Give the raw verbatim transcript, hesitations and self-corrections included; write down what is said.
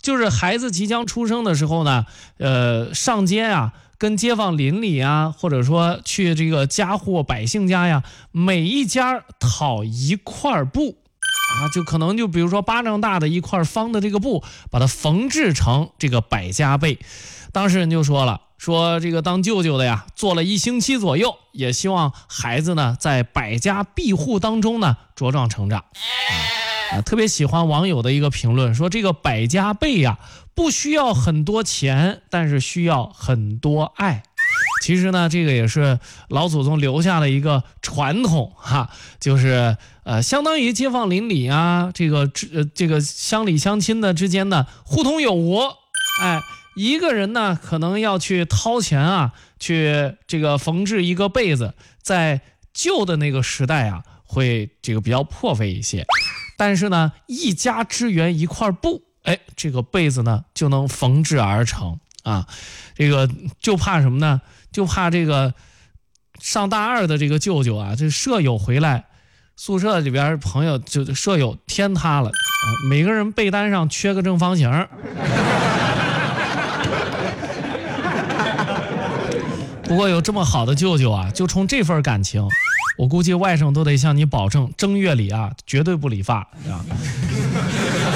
就是孩子即将出生的时候呢，呃，上街啊，跟街坊邻里啊，或者说去这个家户百姓家呀，每一家讨一块布啊，就可能就比如说巴掌大的一块方的这个布，把它缝制成这个百家被。当事人就说了，说这个当舅舅的呀，做了一星期左右，也希望孩子呢在百家庇护当中呢茁壮成长。啊，特别喜欢网友的一个评论，说这个百家被呀，不需要很多钱，但是需要很多爱。其实呢，这个也是老祖宗留下的一个传统哈，就是呃，相当于街坊邻里啊，这个呃这个乡里乡亲的之间呢互通有无。哎，一个人呢可能要去掏钱啊，去这个缝制一个被子，在旧的那个时代啊，会这个比较破费一些。但是呢，一家支援一块布，哎，这个被子呢就能缝制而成啊。这个就怕什么呢？就怕这个上大二的这个舅舅啊，这舍友回来，宿舍里边朋友就舍友天塌了，啊、每个人被单上缺个正方形。不过有这么好的舅舅啊，就冲这份感情，我估计外甥都得向你保证，正月里啊绝对不理发啊。